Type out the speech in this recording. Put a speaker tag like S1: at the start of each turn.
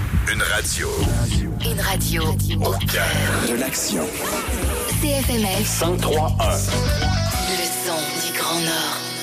S1: Une radio.
S2: Une radio au cœur
S1: De l'action.
S2: CFMS
S1: 103.1.
S2: Le son du Grand Nord.